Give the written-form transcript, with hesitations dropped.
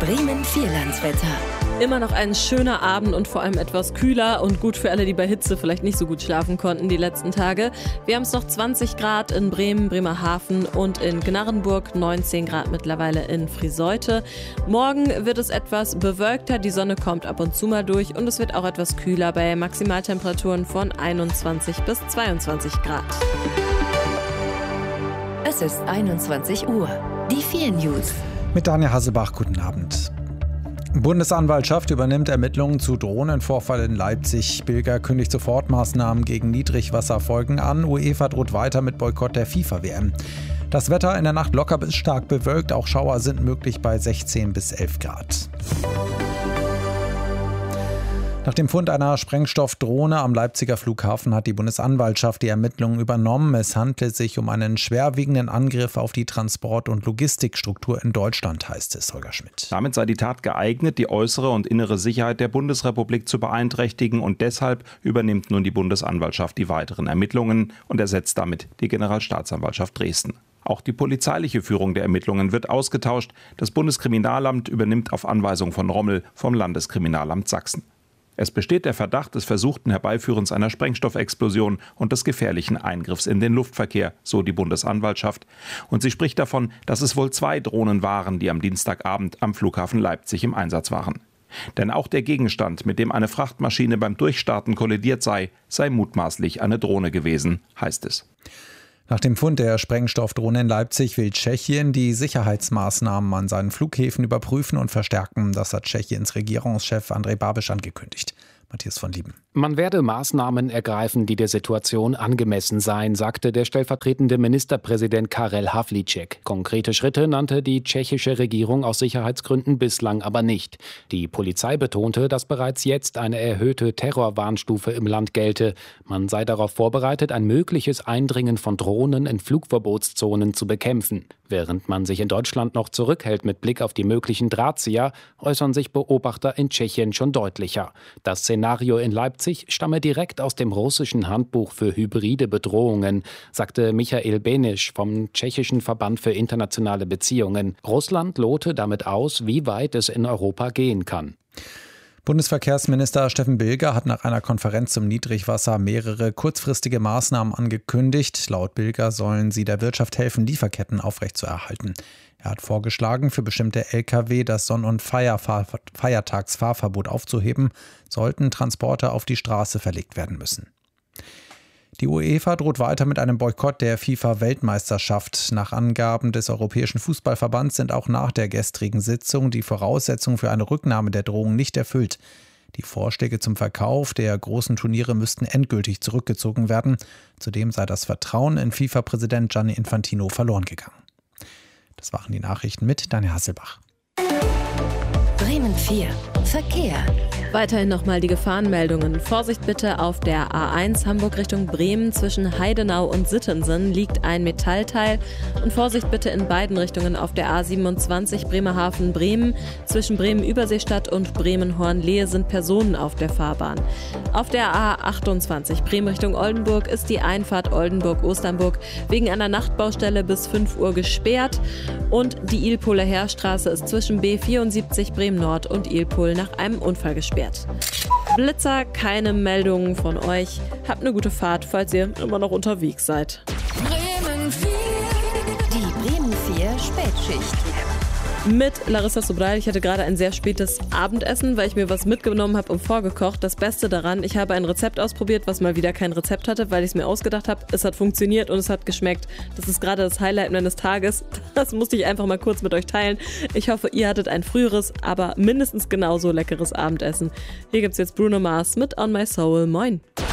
Bremen Vierlandswetter. Immer noch ein schöner Abend und vor allem etwas kühler und gut für alle, die bei Hitze vielleicht nicht so gut schlafen konnten die letzten Tage. Wir haben es noch 20 Grad in Bremen, Bremerhaven und in Gnarrenburg, 19 Grad mittlerweile in Friseute. Morgen wird es etwas bewölkter, die Sonne kommt ab und zu mal durch und es wird auch etwas kühler bei Maximaltemperaturen von 21 bis 22 Grad. Es ist 21 Uhr. Die 4 News. Mit Daniel Hasselbach, guten Abend. Bundesanwaltschaft übernimmt Ermittlungen zu Drohnenvorfall in Leipzig. Bilger kündigt Sofortmaßnahmen gegen Niedrigwasserfolgen an. UEFA droht weiter mit Boykott der FIFA-WM. Das Wetter in der Nacht locker bis stark bewölkt. Auch Schauer sind möglich bei 16 bis 11 Grad. Nach dem Fund einer Sprengstoffdrohne am Leipziger Flughafen hat die Bundesanwaltschaft die Ermittlungen übernommen. Es handelt sich um einen schwerwiegenden Angriff auf die Transport- und Logistikstruktur in Deutschland, heißt es, Holger Schmidt. Damit sei die Tat geeignet, die äußere und innere Sicherheit der Bundesrepublik zu beeinträchtigen, und deshalb übernimmt nun die Bundesanwaltschaft die weiteren Ermittlungen und ersetzt damit die Generalstaatsanwaltschaft Dresden. Auch die polizeiliche Führung der Ermittlungen wird ausgetauscht. Das Bundeskriminalamt übernimmt auf Anweisung von Rommel vom Landeskriminalamt Sachsen. Es besteht der Verdacht des versuchten Herbeiführens einer Sprengstoffexplosion und des gefährlichen Eingriffs in den Luftverkehr, so die Bundesanwaltschaft. Und sie spricht davon, dass es wohl 2 Drohnen waren, die am Dienstagabend am Flughafen Leipzig im Einsatz waren. Denn auch der Gegenstand, mit dem eine Frachtmaschine beim Durchstarten kollidiert sei mutmaßlich eine Drohne gewesen, heißt es. Nach dem Fund der Sprengstoffdrohne in Leipzig will Tschechien die Sicherheitsmaßnahmen an seinen Flughäfen überprüfen und verstärken. Das hat Tschechiens Regierungschef Andrej Babiš angekündigt. Matthias von Lieben. Man werde Maßnahmen ergreifen, die der Situation angemessen seien, sagte der stellvertretende Ministerpräsident Karel Havlíček. Konkrete Schritte nannte die tschechische Regierung aus Sicherheitsgründen bislang aber nicht. Die Polizei betonte, dass bereits jetzt eine erhöhte Terrorwarnstufe im Land gelte. Man sei darauf vorbereitet, ein mögliches Eindringen von Drohnen in Flugverbotszonen zu bekämpfen. Während man sich in Deutschland noch zurückhält mit Blick auf die möglichen Drahtzieher, äußern sich Beobachter in Tschechien schon deutlicher. Das Szenario in Leipzig stamme direkt aus dem russischen Handbuch für hybride Bedrohungen, sagte Michael Benisch vom Tschechischen Verband für internationale Beziehungen. Russland lote damit aus, wie weit es in Europa gehen kann. Bundesverkehrsminister Steffen Bilger hat nach einer Konferenz zum Niedrigwasser mehrere kurzfristige Maßnahmen angekündigt. Laut Bilger sollen sie der Wirtschaft helfen, Lieferketten aufrechtzuerhalten. Er hat vorgeschlagen, für bestimmte Lkw das Sonn- und Feiertagsfahrverbot aufzuheben, sollten Transporte auf die Straße verlegt werden müssen. Die UEFA droht weiter mit einem Boykott der FIFA-Weltmeisterschaft. Nach Angaben des Europäischen Fußballverbands sind auch nach der gestrigen Sitzung die Voraussetzungen für eine Rücknahme der Drohung nicht erfüllt. Die Vorschläge zum Verkauf der großen Turniere müssten endgültig zurückgezogen werden. Zudem sei das Vertrauen in FIFA-Präsident Gianni Infantino verloren gegangen. Das waren die Nachrichten mit Daniel Hasselbach. Bremen 4. Verkehr. Weiterhin nochmal die Gefahrenmeldungen. Vorsicht bitte auf der A1 Hamburg Richtung Bremen. Zwischen Heidenau und Sittensen liegt ein Metallteil. Und Vorsicht bitte in beiden Richtungen auf der A27 Bremerhaven-Bremen. Zwischen Bremen-Überseestadt und Bremen-Hornlehe sind Personen auf der Fahrbahn. Auf der A28 Bremen Richtung Oldenburg ist die Einfahrt Oldenburg-Osternburg wegen einer Nachtbaustelle bis 5 Uhr gesperrt. Und die Ilpoler Heerstraße ist zwischen B74 Bremen-Nord und Ilpol nach einem Unfall gesperrt. Blitzer, keine Meldungen von euch. Habt eine gute Fahrt, falls ihr immer noch unterwegs seid. Bremen 4. Die Bremen 4 Spätschicht. Mit Larissa Sobral. Ich hatte gerade ein sehr spätes Abendessen, weil ich mir was mitgenommen habe und vorgekocht. Das Beste daran, ich habe ein Rezept ausprobiert, was mal wieder kein Rezept hatte, weil ich es mir ausgedacht habe. Es hat funktioniert und es hat geschmeckt. Das ist gerade das Highlight meines Tages. Das musste ich einfach mal kurz mit euch teilen. Ich hoffe, ihr hattet ein früheres, aber mindestens genauso leckeres Abendessen. Hier gibt's jetzt Bruno Mars mit On My Soul. Moin.